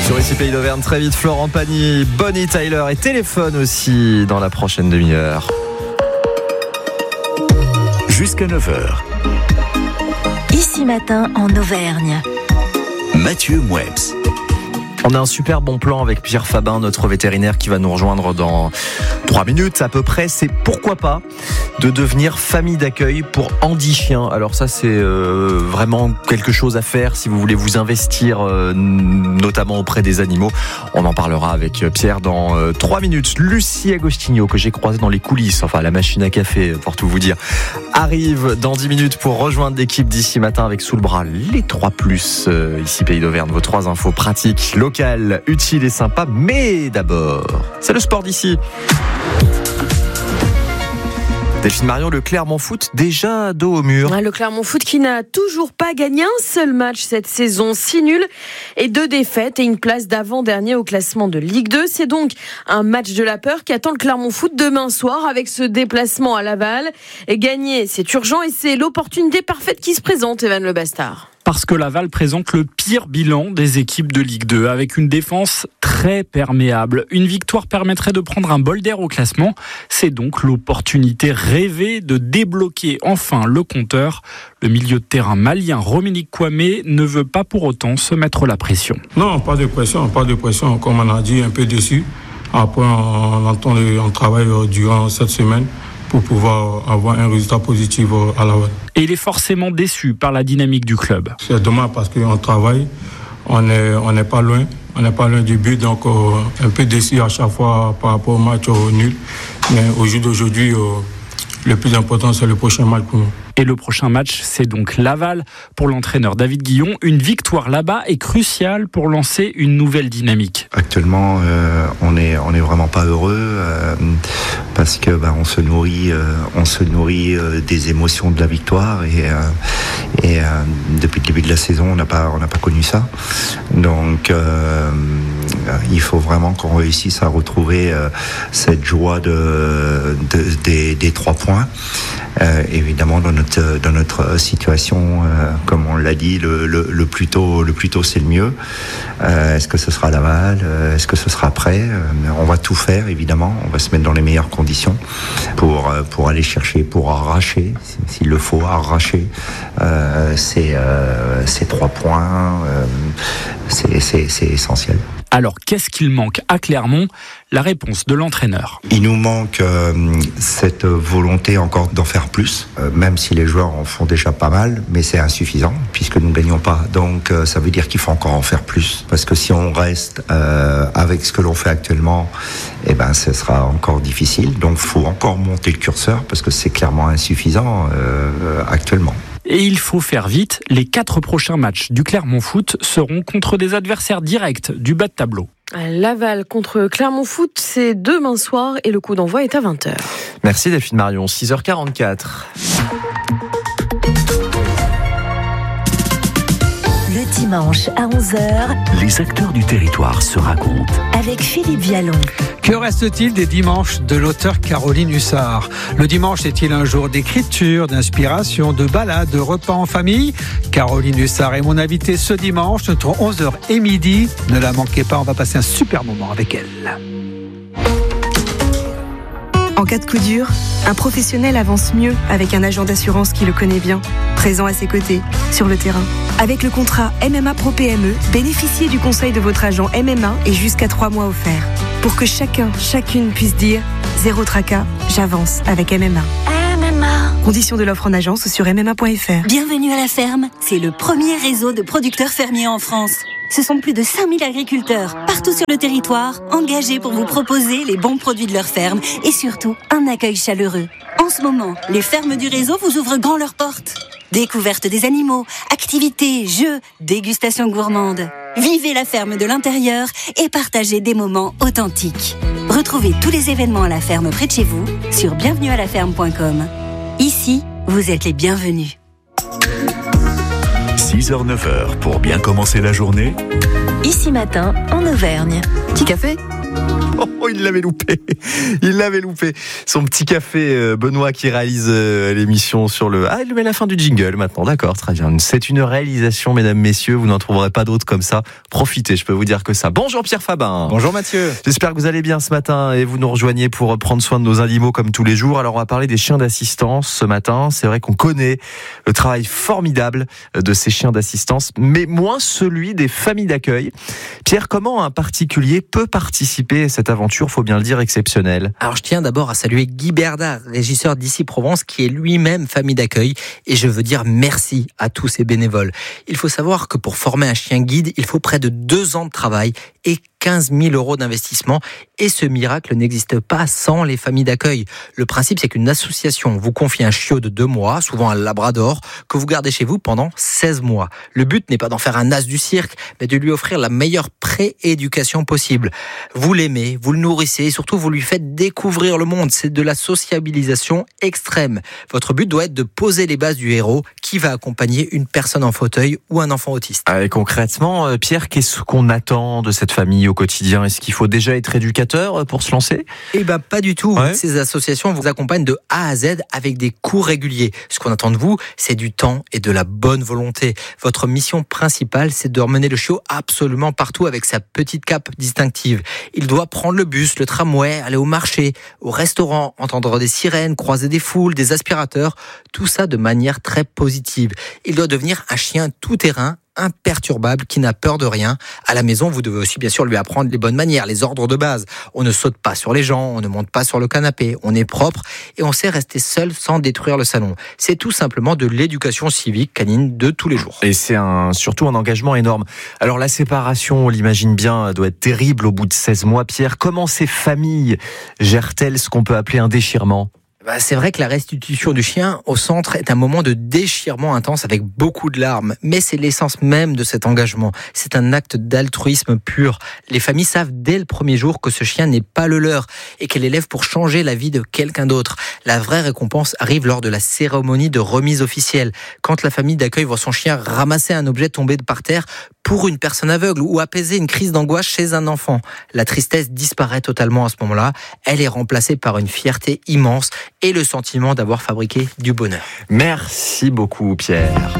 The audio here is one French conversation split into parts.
Sur ici Pays d'Auvergne, très vite, Florent Pagny, Bonnie Tyler et Téléphone aussi dans la prochaine demi-heure. Jusqu'à 9h. Ici matin en Auvergne. Mathieu Mouebs. On a un super bon plan avec Pierre Fabin, notre vétérinaire, qui va nous rejoindre dans 3 minutes à peu près. C'est pourquoi pas de devenir famille d'accueil pour Andy Chien. Alors ça, c'est vraiment quelque chose à faire si vous voulez vous investir, notamment auprès des animaux. On en parlera avec Pierre dans 3 minutes. Lucie Agostinho, que j'ai croisée dans les coulisses, enfin la machine à café, pour tout vous dire, arrive dans 10 minutes pour rejoindre l'équipe d'ici matin avec sous le bras les 3+, ici Pays d'Auvergne, vos 3 infos pratiques, locales, utiles et sympas. Mais d'abord, c'est le sport d'ici. Delphine Marion, le Clermont Foot déjà dos au mur. Le Clermont Foot qui n'a toujours pas gagné un seul match cette saison, 6 nuls et 2 défaites et une place d'avant-dernier au classement de Ligue 2. C'est donc un match de la peur qui attend le Clermont Foot demain soir avec ce déplacement à Laval. Et gagner, c'est urgent et c'est l'opportunité parfaite qui se présente, Evan Le Bastard. Parce que Laval présente le pire bilan des équipes de Ligue 2, avec une défense très perméable. Une victoire permettrait de prendre un bol d'air au classement. C'est donc l'opportunité rêvée de débloquer enfin le compteur. Le milieu de terrain malien Rominique Kwame ne veut pas pour autant se mettre la pression. Non, pas de pression. Comme on a dit, un peu déçu. Après, on travaille durant cette semaine pour pouvoir avoir un résultat positif à Laval. Et il est forcément déçu par la dynamique du club. C'est dommage parce qu'on travaille, on n'est pas loin. On n'est pas loin du but, donc un peu déçu à chaque fois par rapport au match nul. Mais au jour d'aujourd'hui, le plus important, c'est le prochain match pour nous. Et le prochain match, c'est donc Laval. Pour l'entraîneur David Guillon, une victoire là-bas est cruciale pour lancer une nouvelle dynamique. Actuellement, on n'est vraiment pas heureux parce que on se nourrit des émotions de la victoire et depuis le début de la saison, on n'a pas connu ça. Donc, il faut vraiment qu'on réussisse à retrouver cette joie des 3 points. Évidemment, dans notre situation, comme on l'a dit, le plus tôt c'est le mieux. Est-ce que ce sera Laval? Est-ce que ce sera après? On va tout faire, évidemment. On va se mettre dans les meilleures conditions pour aller chercher, pour arracher, s'il le faut, arracher ces 3 points. C'est essentiel. Alors, qu'est-ce qu'il manque à Clermont? La réponse de l'entraîneur. Il nous manque cette volonté encore d'en faire plus, même si les joueurs en font déjà pas mal, mais c'est insuffisant puisque nous ne gagnons pas. Donc ça veut dire qu'il faut encore en faire plus. Parce que si on reste avec ce que l'on fait actuellement, ce sera encore difficile. Donc il faut encore monter le curseur parce que c'est clairement insuffisant actuellement. Et il faut faire vite. Les 4 prochains matchs du Clermont Foot seront contre des adversaires directs du bas de tableau. Laval contre Clermont Foot, c'est demain soir et le coup d'envoi est à 20h. Merci Delphine Marion, 6h44. Le dimanche à 11h, Les acteurs du territoire se racontent. avec Philippe Vialon. Que reste-t-il des dimanches de l'auteur Caroline Hussard? Le dimanche est-il un jour d'écriture, d'inspiration, de balade, de repas en famille? Caroline Hussard est mon invitée ce dimanche entre 11h et midi. Ne la manquez pas, on va passer un super moment avec elle. En cas de coup dur, un professionnel avance mieux avec un agent d'assurance qui le connaît bien, présent à ses côtés, sur le terrain. Avec le contrat MMA Pro PME, bénéficiez du conseil de votre agent MMA et jusqu'à 3 mois offerts. Pour que chacune puisse dire « Zéro tracas, j'avance avec MMA ». Conditions de l'offre en agence ou sur MMA.fr. Bienvenue à la ferme, c'est le premier réseau de producteurs fermiers en France. Ce sont plus de 5000 agriculteurs, partout sur le territoire, engagés pour vous proposer les bons produits de leur ferme et surtout un accueil chaleureux. En ce moment, les fermes du réseau vous ouvrent grand leurs portes. Découverte des animaux, activités, jeux, dégustation gourmande. Vivez la ferme de l'intérieur et partagez des moments authentiques. Retrouvez tous les événements à la ferme près de chez vous sur bienvenualaferme.com. Ici, vous êtes les bienvenus. 6h-9h pour bien commencer la journée. Ici matin en Auvergne. Petit café ? Oh, il l'avait loupé. Il l'avait loupé. Son petit café, Benoît, qui réalise l'émission sur le... Ah, il met la fin du jingle maintenant. D'accord, très bien. C'est une réalisation, mesdames, messieurs. Vous n'en trouverez pas d'autres comme ça. Profitez, je peux vous dire que ça. Bonjour Pierre Fabin. Bonjour Mathieu. J'espère que vous allez bien ce matin et vous nous rejoignez pour prendre soin de nos animaux comme tous les jours. Alors, on va parler des chiens d'assistance ce matin. C'est vrai qu'on connaît le travail formidable de ces chiens d'assistance, mais moins celui des familles d'accueil. Pierre, comment un particulier peut participer à cette aventure, faut bien le dire, exceptionnelle? Alors je tiens d'abord à saluer Guy Berdard, régisseur d'Ici Provence, qui est lui-même famille d'accueil, et je veux dire merci à tous ces bénévoles. Il faut savoir que pour former un chien guide, il faut près de 2 ans de travail et 15 000 € d'investissement, et ce miracle n'existe pas sans les familles d'accueil. Le principe, c'est qu'une association vous confie un chiot de 2 mois, souvent un labrador, que vous gardez chez vous pendant 16 mois. Le but n'est pas d'en faire un as du cirque, mais de lui offrir la meilleure pré-éducation possible. Vous l'aimez, vous le nourrissez, et surtout vous lui faites découvrir le monde. C'est de la sociabilisation extrême. Votre but doit être de poser les bases du héros qui va accompagner une personne en fauteuil ou un enfant autiste. Et concrètement, Pierre, qu'est-ce qu'on attend de cette famille au quotidien? Est-ce qu'il faut déjà être éducateur pour se lancer? Eh ben pas du tout. Ouais. Ces associations vous accompagnent de A à Z avec des cours réguliers. Ce qu'on attend de vous, c'est du temps et de la bonne volonté. Votre mission principale, c'est de emmener le chiot absolument partout avec sa petite cape distinctive. Il doit prendre le bus, le tramway, aller au marché, au restaurant, entendre des sirènes, croiser des foules, des aspirateurs, tout ça de manière très positive. Il doit devenir un chien tout-terrain, imperturbable, qui n'a peur de rien. À la maison, vous devez aussi bien sûr lui apprendre les bonnes manières, les ordres de base. On ne saute pas sur les gens, on ne monte pas sur le canapé, on est propre et on sait rester seul sans détruire le salon. C'est tout simplement de l'éducation civique canine de tous les jours. Et c'est surtout un engagement énorme. Alors la séparation, on l'imagine bien, doit être terrible au bout de 16 mois. Pierre, comment ces familles gèrent-elles ce qu'on peut appeler un déchirement? C'est vrai que la restitution du chien au centre est un moment de déchirement intense avec beaucoup de larmes, mais c'est l'essence même de cet engagement. C'est un acte d'altruisme pur. Les familles savent dès le premier jour que ce chien n'est pas le leur et qu'elle élève pour changer la vie de quelqu'un d'autre. La vraie récompense arrive lors de la cérémonie de remise officielle, quand la famille d'accueil voit son chien ramasser un objet tombé par terre pour une personne aveugle ou apaiser une crise d'angoisse chez un enfant. La tristesse disparaît totalement à ce moment-là. Elle est remplacée par une fierté immense et le sentiment d'avoir fabriqué du bonheur. Merci beaucoup Pierre.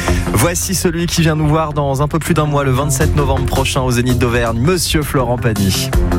Voici celui qui vient nous voir dans un peu plus d'1 mois, le 27 novembre prochain au Zénith d'Auvergne, Monsieur Florent Pagny.